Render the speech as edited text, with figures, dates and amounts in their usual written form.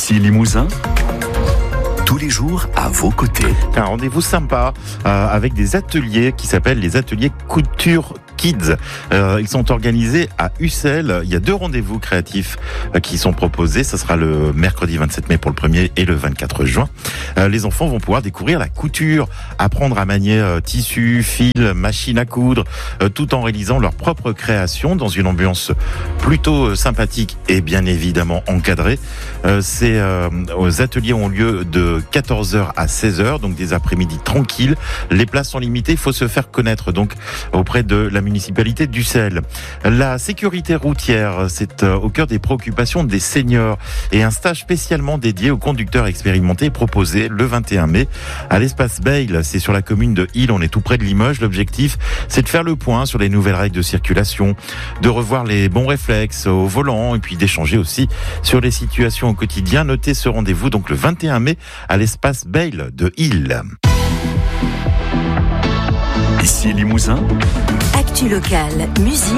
Ici Limousin, tous les jours à vos côtés. Un rendez-vous sympa avec des ateliers qui s'appellent les ateliers Couture Kids. Ils sont organisés à Ussel. Il y a 2 rendez-vous créatifs qui sont proposés. Ça sera le mercredi 27 mai pour le 1er et le 24 juin. Les enfants vont pouvoir découvrir la couture, apprendre à manier tissu, fil, machine à coudre, tout en réalisant leur propre création dans une ambiance plutôt sympathique et bien évidemment encadrée. Ces ateliers ont lieu de 14h à 16h, donc des après-midi tranquilles. Les places sont limitées, il faut se faire connaître donc auprès de la municipalité d'Ussel. La sécurité routière, c'est au cœur des préoccupations des seniors et un stage spécialement dédié aux conducteurs expérimentés est proposé le 21 mai à l'espace Bayle. C'est sur la commune de Isle, on est tout près de Limoges. L'objectif, c'est de faire le point sur les nouvelles règles de circulation, de revoir les bons réflexes au volant et puis d'échanger aussi sur les situations au quotidien. Notez ce rendez-vous donc le 21 mai à l'espace Bayle de Isle. Ici Limousin, Actu locale, musique.